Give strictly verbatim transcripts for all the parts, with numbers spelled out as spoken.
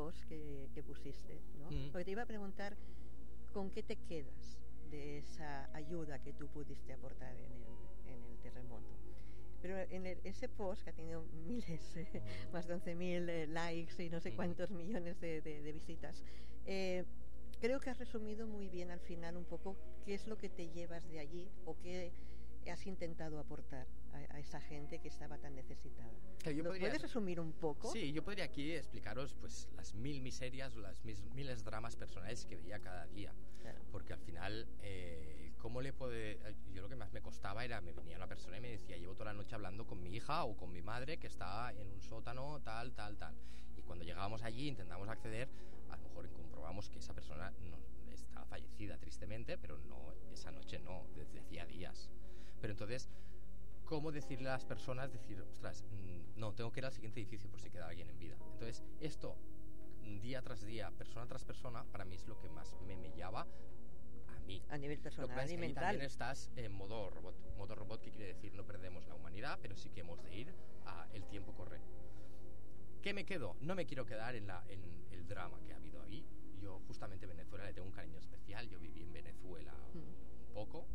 post que, que pusiste, ¿no? Mm. Porque te iba a preguntar con qué te quedas de esa ayuda que tú pudiste aportar en el, en el terremoto. Pero en el, ese post, que ha tenido miles, eh, mm. más de once mil eh, likes y no sé mm. cuántos millones de, de, de visitas, eh, creo que has resumido muy bien al final un poco qué es lo que te llevas de allí o qué has intentado aportar a, a esa gente que estaba tan necesitada. ¿Lo podría, puedes resumir un poco? Sí, yo podría aquí explicaros pues las mil miserias o las mis, miles dramas personales que veía cada día. Claro. Porque al final, eh, ¿cómo le puede...? Yo lo que más me costaba era, me venía una persona y me decía, llevo toda la noche hablando con mi hija o con mi madre que está en un sótano, tal, tal, tal. Y cuando llegábamos allí, intentamos acceder, a lo mejor comprobamos que esa persona no estaba fallecida tristemente, pero no, esa noche no, desde hacía días. Pero entonces, ¿cómo decirle a las personas, decir, ostras, no, tengo que ir al siguiente edificio por si queda alguien en vida? Entonces, esto, día tras día, persona tras persona, para mí es lo que más me mellaba a mí. A nivel personal, lo que pasa es que y mental. También estás en modo robot. Modo robot, que quiere decir no perdemos la humanidad, pero sí que hemos de ir a el tiempo corre. ¿Qué me quedo? No me quiero quedar en, la, en el drama que ha habido ahí. Yo justamente a Venezuela le tengo un cariño especial. Yo viví en Venezuela mm. un poco.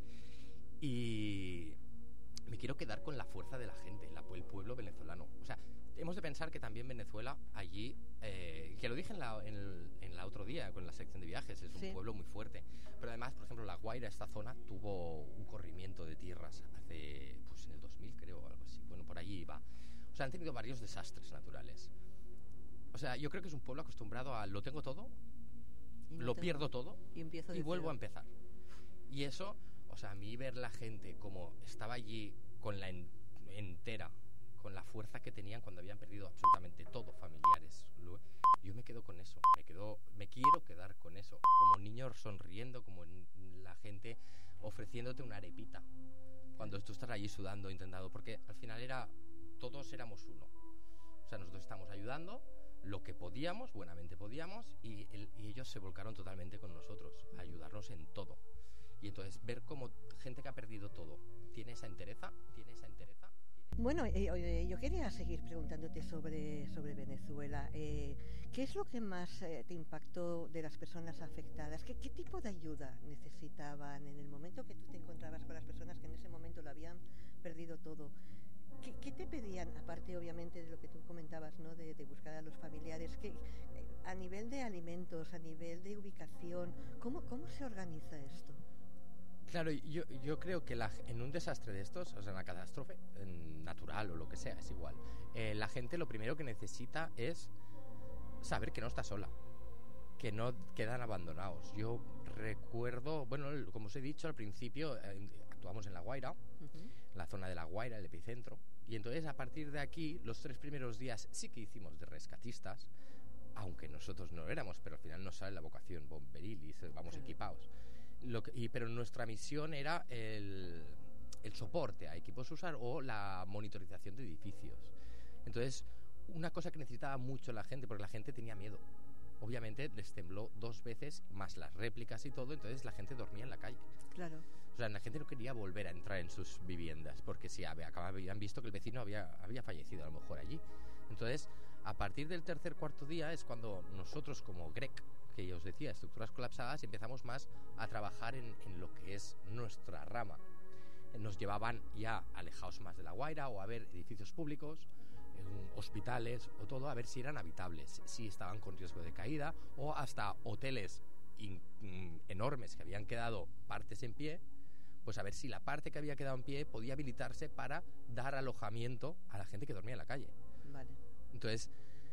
Y me quiero quedar con la fuerza de la gente, la, el pueblo venezolano. O sea, hemos de pensar que también Venezuela, allí, eh, que lo dije en la, en, el, en la otro día con la sección de viajes, es un sí. pueblo muy fuerte. Pero además, por ejemplo, La Guaira, esta zona, tuvo un corrimiento de tierras hace, pues en el dos mil creo, o algo así. Bueno, por allí iba. O sea, han tenido varios desastres naturales. O sea, yo creo que es un pueblo acostumbrado a lo tengo todo, no lo tengo. pierdo todo y, empiezo y vuelvo cero. a empezar. Y eso... O sea, a mí ver la gente como estaba allí con la en, entera, con la fuerza que tenían cuando habían perdido absolutamente todo, familiares. Yo me quedo con eso, me quedo, me quiero quedar con eso. Como niños sonriendo, como la gente ofreciéndote una arepita. Cuando tú estás allí sudando, intentando, porque al final era, todos éramos uno. O sea, nosotros estamos ayudando lo que podíamos, buenamente podíamos, y, el, y ellos se volcaron totalmente con nosotros, a ayudarnos en todo. Y entonces ver cómo gente que ha perdido todo tiene esa entereza, tiene esa entereza. Tiene... Bueno, eh, yo quería seguir preguntándote sobre, sobre Venezuela. Eh, ¿Qué es lo que más eh, te impactó de las personas afectadas? ¿Qué, ¿Qué tipo de ayuda necesitaban en el momento que tú te encontrabas con las personas que en ese momento lo habían perdido todo? ¿Qué, ¿Qué te pedían, aparte obviamente de lo que tú comentabas, ¿no? de, de buscar a los familiares? ¿Qué, a nivel de alimentos, a nivel de ubicación, ¿cómo, cómo se organiza esto? Claro, yo, yo creo que la, en un desastre de estos, o sea, en una catástrofe natural o lo que sea, es igual, eh, la gente lo primero que necesita es saber que no está sola, que no quedan abandonados. Yo recuerdo, bueno, como os he dicho al principio, eh, actuamos en La Guaira, uh-huh. la zona de La Guaira, el epicentro, y entonces a partir de aquí, los tres primeros días sí que hicimos de rescatistas, aunque nosotros no lo éramos, pero al final nos sale la vocación bomberil y vamos uh-huh. equipados. Lo que, y, pero nuestra misión era el, el soporte a equipos usar o la monitorización de edificios. Entonces, una cosa que necesitaba mucho la gente, porque la gente tenía miedo. Obviamente les tembló dos veces, más las réplicas y todo, entonces la gente dormía en la calle. Claro. O sea, la gente no quería volver a entrar en sus viviendas, porque si habían visto que el vecino había, había fallecido a lo mejor allí. Entonces, a partir del tercer, cuarto día es cuando nosotros como G R E C, que yo os decía, estructuras colapsadas, empezamos más a trabajar en, en lo que es nuestra rama. Nos llevaban ya alejados más de La Guaira o a ver edificios públicos, hospitales o todo, a ver si eran habitables, si estaban con riesgo de caída, o hasta hoteles in, mm, enormes que habían quedado partes en pie, pues a ver si la parte que había quedado en pie podía habilitarse para dar alojamiento a la gente que dormía en la calle. Vale. Entonces,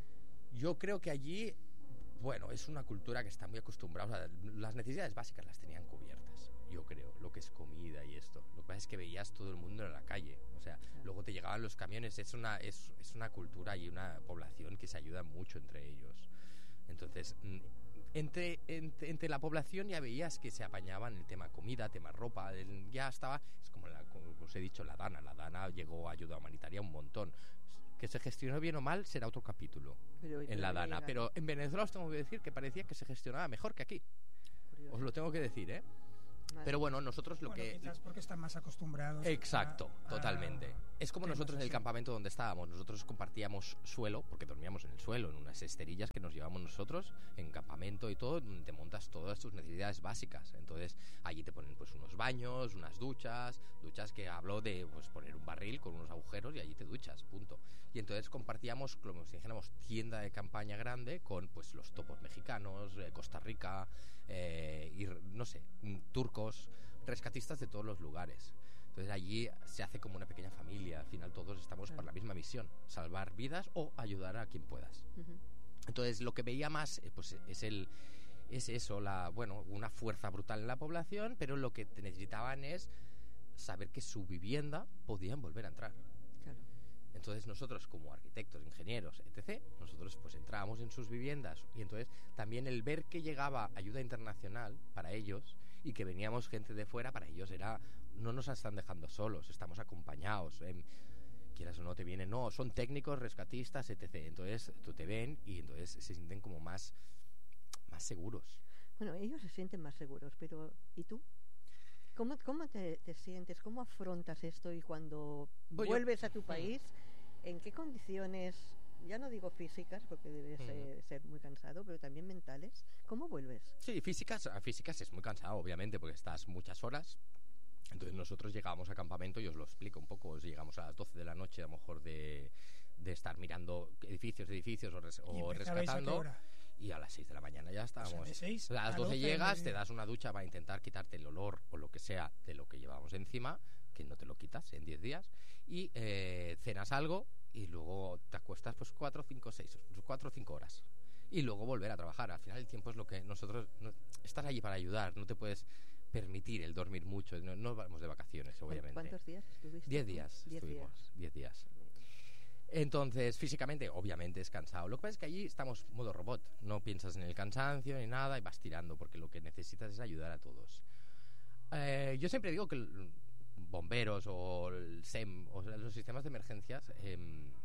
yo creo que allí, bueno, es una cultura que está muy acostumbrada, o sea, las necesidades básicas las tenían cubiertas, yo creo, lo que es comida y esto. Lo que pasa es que veías todo el mundo en la calle, o sea, claro. Luego te llegaban los camiones, es una, es, es una cultura y una población que se ayuda mucho entre ellos. Entonces, entre, entre, entre la población ya veías que se apañaban el tema comida, tema ropa, el, ya estaba, es como, la, como os he dicho, la DANA, la DANA llegó a ayuda humanitaria un montón. Que se gestionó bien o mal será otro capítulo pero, en la DANA, llegar. Pero en Venezuela os tengo que decir que parecía que se gestionaba mejor que aquí. Curioso. Os lo tengo que decir, ¿eh? Vale. Pero bueno, nosotros lo bueno, que... quizás porque están más acostumbrados. Exacto, a, totalmente. A es como nosotros en el campamento donde estábamos. Nosotros compartíamos suelo, porque dormíamos en el suelo, en unas esterillas que nos llevamos nosotros, en campamento y todo, donde te montas todas tus necesidades básicas. Entonces, allí te ponen pues unos baños, unas duchas, duchas que hablo de pues poner un barril con unos agujeros y allí te duchas, punto. Y entonces compartíamos, como si dijéramos, tienda de campaña grande con pues los topos mexicanos, eh, Costa Rica, eh, y no sé, turcos, rescatistas de todos los lugares. Entonces allí se hace como una pequeña familia. Al final todos estamos Claro. por la misma misión: salvar vidas o ayudar a quien puedas. Ujú. Entonces lo que veía más eh, pues es el es eso, la bueno, una fuerza brutal en la población, pero lo que necesitaban es saber que su vivienda podían volver a entrar. Claro. Entonces nosotros, como arquitectos, ingenieros, etcétera, nosotros pues entrábamos en sus viviendas, y entonces también el ver que llegaba ayuda internacional para ellos y que veníamos gente de fuera, para ellos era: no nos están dejando solos, estamos acompañados, eh, quieras o no te vienen, no, son técnicos, rescatistas, etcétera. Entonces tú te ven y entonces se sienten como más, más seguros. Bueno, ellos se sienten más seguros, pero ¿y tú? ¿Cómo, cómo te, te sientes? ¿Cómo afrontas esto? Y cuando Pues yo- vuelves a tu país, ¿en qué condiciones, ya no digo físicas, porque debes Ujú. eh, ser muy cansado, pero también mentales, ¿cómo vuelves? Sí, físicas, a físicas es muy cansado, obviamente, porque estás muchas horas. Entonces nosotros llegábamos a campamento, y os lo explico un poco, llegamos a las doce de la noche, a lo mejor de, de estar mirando edificios, edificios o, res, ¿Y o empezabais a qué rescatando. hora? Y a las seis de la mañana ya estábamos. de seis a las a doce doce llegas, del te día. das una ducha para intentar quitarte el olor o lo que sea de lo que llevábamos encima, que no te lo quitas en diez días, y eh, cenas algo y luego te acuestas pues cuatro, cinco, seis, cuatro o cinco horas. Y luego volver a trabajar. Al final el tiempo es lo que nosotros... No, estás allí para ayudar, no te puedes permitir el dormir mucho. No, no vamos de vacaciones, obviamente. ¿Cuántos días estuviste? Diez días Diez estuvimos, días. diez días. Entonces, físicamente, obviamente es cansado. Lo que pasa es que allí estamos modo robot. No piensas en el cansancio ni nada y vas tirando, porque lo que necesitas es ayudar a todos. Eh, yo siempre digo que el bomberos o el S E M, o sea, los sistemas de emergencias, eh,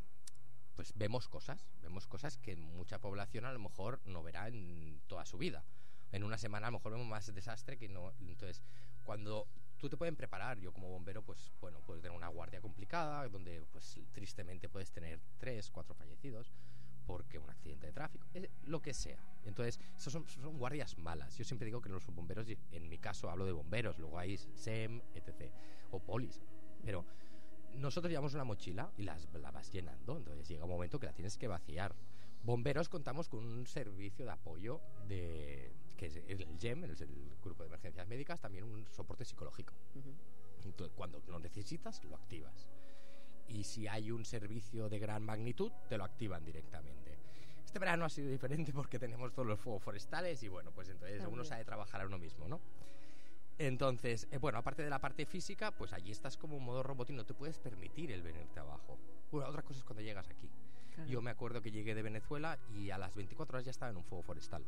pues vemos cosas. Vemos cosas que mucha población a lo mejor no verá en toda su vida. En una semana a lo mejor vemos más desastre que no. Entonces, cuando tú te pueden preparar, yo como bombero, pues bueno, puedes tener una guardia complicada, donde pues tristemente puedes tener tres, cuatro fallecidos porque un accidente de tráfico, eh, lo que sea. Entonces, esos son, son guardias malas. Yo siempre digo que los bomberos, en mi caso hablo de bomberos, luego hay S E M, etcétera, o polis, pero nosotros llevamos una mochila y las, la vas llenando, entonces llega un momento que la tienes que vaciar. Bomberos contamos con un servicio de apoyo de, que es el G E M, es el Grupo de Emergencias Médicas, también un soporte psicológico. Ujú. Entonces, cuando lo necesitas, lo activas. Y si hay un servicio de gran magnitud, te lo activan directamente. Este verano ha sido diferente porque tenemos todos los fuegos forestales y bueno, pues entonces También. uno sabe trabajar a uno mismo, ¿no? Entonces, eh, bueno, aparte de la parte física, pues allí estás como en modo robot y no te puedes permitir el venirte abajo. Bueno, otra cosa es cuando llegas aquí. Claro. Yo me acuerdo que llegué de Venezuela y a las veinticuatro horas ya estaba en un fuego forestal.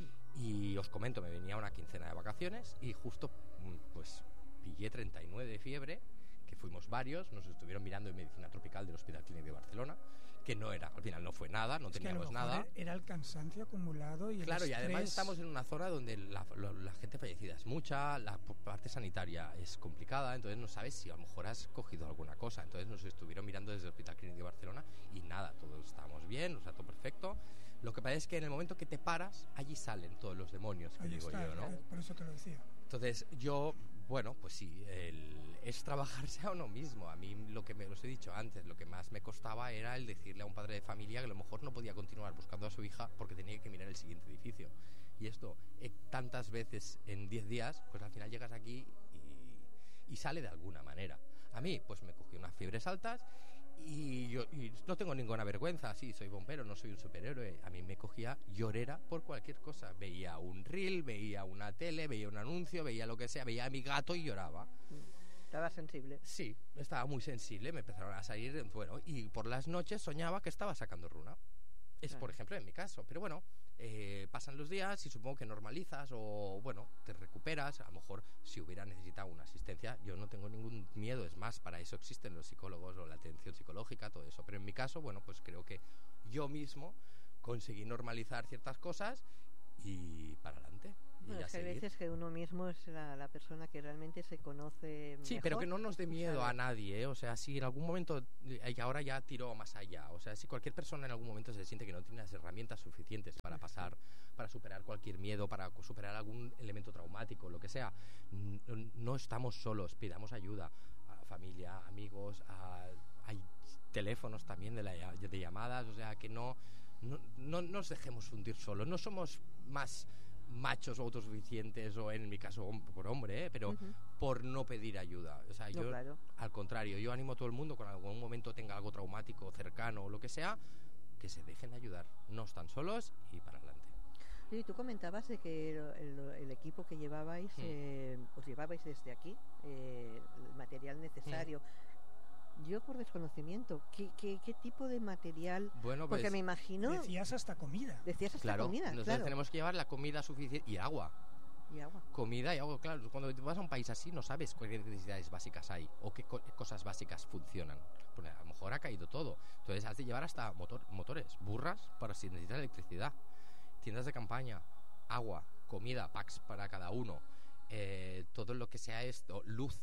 Y os comento, me venía una quincena de vacaciones y justo, mm, pues, pillé treinta y nueve de fiebre, que fuimos varios, nos estuvieron mirando en medicina tropical del Hospital Clínic de Barcelona, que no era, al final no fue nada, no Es que a lo teníamos mejor nada. era el cansancio acumulado y el Claro, y además estrés. estamos en una zona donde la, la- la gente fallecida es mucha, la p- parte sanitaria es complicada, entonces no sabes si a lo mejor has cogido alguna cosa. Entonces nos estuvieron mirando desde el Hospital Clínic de Barcelona y nada, todos estábamos bien, o sea, todo perfecto. Lo que pasa es que en el momento que te paras, allí salen todos los demonios, que Ahí digo está, yo, ¿no? eh, por eso te lo decía. Entonces yo, bueno, pues sí, el- es trabajarse a uno mismo. A mí lo que me os he dicho antes, lo que más me costaba era el decirle a un padre de familia que a lo mejor no podía continuar buscando a su hija porque tenía que mirar el siguiente edificio. Y esto, eh, tantas veces en diez días, pues al final llegas aquí y, y sale de alguna manera. A mí, pues me cogió unas fiebres altas y yo y no tengo ninguna vergüenza, sí, soy bombero, no soy un superhéroe. A mí me cogía llorera por cualquier cosa. Veía un reel, veía una tele, veía un anuncio, veía lo que sea, veía a mi gato y lloraba. Estaba sensible. Sí, estaba muy sensible, me empezaron a salir, bueno, y por las noches soñaba que estaba sacando runa. Es, Claro. por ejemplo, en mi caso. Pero bueno, eh, pasan los días y supongo que normalizas o, bueno, te recuperas. A lo mejor si hubiera necesitado una asistencia, yo no tengo ningún miedo. Es más, para eso existen los psicólogos o la atención psicológica, todo eso. Pero en mi caso, bueno, pues creo que yo mismo conseguí normalizar ciertas cosas y para adelante. Bueno, es que hay veces que uno mismo es la, la persona que realmente se conoce Sí, mejor. pero que no nos dé miedo a nadie, ¿eh? O sea, si en algún momento, y ahora ya tiró más allá, o sea, si cualquier persona en algún momento se siente que no tiene las herramientas suficientes para pasar, para superar cualquier miedo, para superar algún elemento traumático, lo que sea, no estamos solos, pidamos ayuda a familia, amigos, a, hay teléfonos también de, la, de llamadas, o sea, que no, no, no nos dejemos fundir solos, no somos más machos o autosuficientes, o en mi caso por hombre, ¿eh? Pero uh-huh. por no pedir ayuda. O sea, no, yo, claro. al contrario, yo animo a todo el mundo, cuando en algún momento tenga algo traumático, cercano o lo que sea, que se dejen ayudar. No están solos y para adelante. Sí, tú comentabas de que el, el, el equipo que llevabais, mm. eh, os llevabais desde aquí, eh, el material necesario. Mm. Yo por desconocimiento, ¿qué, qué, qué tipo de material? Bueno, porque pues, me imagino... Decías hasta comida. Decías hasta claro, comida, nosotros claro. tenemos que llevar la comida suficiente y agua. Y agua. Comida y agua, claro. Cuando vas a un país así no sabes qué necesidades básicas hay o qué co- cosas básicas funcionan. Porque a lo mejor ha caído todo. Entonces has de llevar hasta motor, motores, burras para si necesitas electricidad, tiendas de campaña, agua, comida, packs para cada uno, eh, todo lo que sea esto, luz.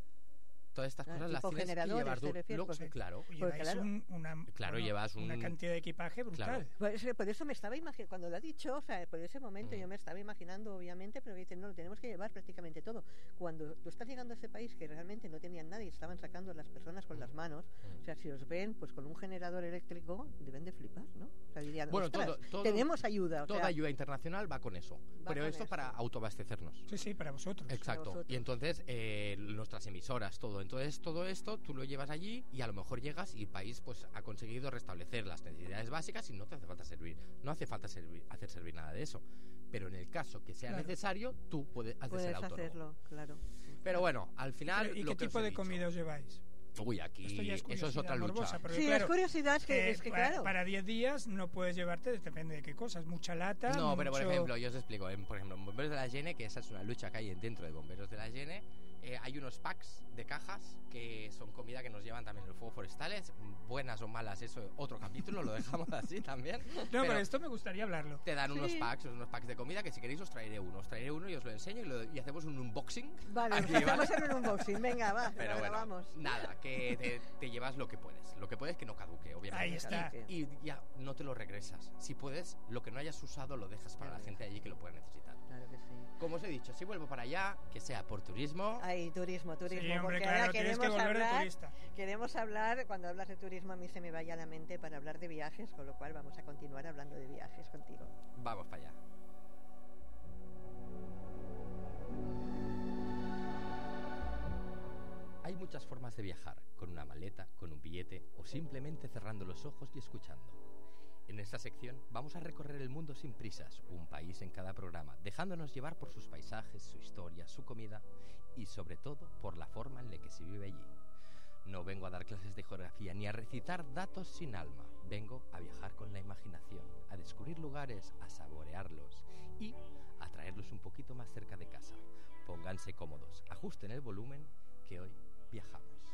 Todas estas cosas las tienes que llevar tú. Lo, porque, claro, lleváis claro, un, una, claro bueno, llevas un, una cantidad de equipaje brutal. Claro. Por, por eso me estaba imaginando, cuando lo ha dicho, o sea, por ese momento mm. yo me estaba imaginando, obviamente, pero dicen, no, lo tenemos que llevar prácticamente todo. Cuando tú estás llegando a ese país que realmente no tenían nadie, estaban sacando a las personas con mm. las manos, mm. o sea, si os ven, pues con un generador eléctrico, deben de flipar, ¿no? O sea, dirían, bueno, todo, todo, tenemos ayuda. O toda sea, ayuda internacional va con eso, va pero con esto eso. para autoabastecernos. Sí, sí, para vosotros. Exacto, para vosotros. Y entonces eh, nuestras emisoras, todo. Entonces todo esto tú lo llevas allí y a lo mejor llegas y el país pues ha conseguido restablecer las necesidades básicas y no te hace falta servir, no hace falta servir, hacer servir nada de eso. Pero en el caso que sea claro. necesario, tú puedes, has puedes de ser autónomo. hacerlo, claro. Pero bueno, al final... Pero, ¿y lo qué que tipo os he de dicho, comida os lleváis? Uy, aquí es eso es otra morbosa, lucha. Sí, claro, es curiosidad, es que, eh, es que para, claro. Para diez días no puedes llevarte, depende de qué cosas, mucha lata. No, mucho... pero por ejemplo, yo os explico. En, por ejemplo, en Bomberos de la Higiene, que esa es una lucha que hay dentro de Bomberos de la Higiene, eh, hay unos packs de cajas que son comida que nos llevan también los fuegos forestales, buenas o malas, eso otro capítulo, lo dejamos así también. No, pero, pero esto me gustaría hablarlo. Te dan sí. unos packs, unos packs de comida que si queréis os traeré uno, os traeré uno y os lo enseño y, lo, y hacemos un unboxing. Vale, aquí, vamos ¿vale? a hacer un unboxing, venga, va, pero bueno, vamos. Nada, que te, te llevas lo que puedes, lo que puedes que no caduque, obviamente. Ahí está. Y, y ya no te lo regresas. Si puedes, lo que no hayas usado lo dejas para la gente allí que lo pueda necesitar. Claro que sí. Como os he dicho, si vuelvo para allá, que sea por turismo. Ay, turismo, turismo. Sí, hombre, porque claro, ahora tienes queremos que volver de hablar, turista. Queremos hablar, cuando hablas de turismo a mí se me vaya a la mente para hablar de viajes, con lo cual vamos a continuar hablando de viajes contigo. Vamos para allá. Hay muchas formas de viajar, con una maleta, con un billete o simplemente cerrando los ojos y escuchando. En esta sección vamos a recorrer el mundo sin prisas, un país en cada programa, dejándonos llevar por sus paisajes, su historia, su comida y sobre todo por la forma en la que se vive allí. No vengo a dar clases de geografía ni a recitar datos sin alma, vengo a viajar con la imaginación, a descubrir lugares, a saborearlos y a traerlos un poquito más cerca de casa. Pónganse cómodos, ajusten el volumen, que hoy viajamos.